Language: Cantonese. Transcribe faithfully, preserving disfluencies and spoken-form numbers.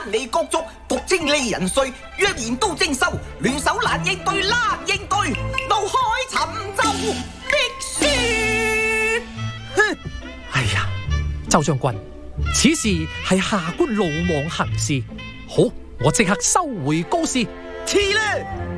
里各族，獨清利人稅，若然都徵收，聯手難應對，難應對，怒海沉舟碧血。 哼！哎呀，周將軍，此事係下官魯莽行事，好，我即刻收回告示。 黐啦！